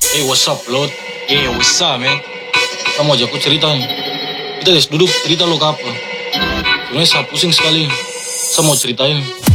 Hey, what's up, Lot? Hey, what's up, man? Kamu ajak aku cerita nih. Kita guys duduk cerita lo ke apa? Sebenarnya saya pusing sekali. Saya mau ceritain.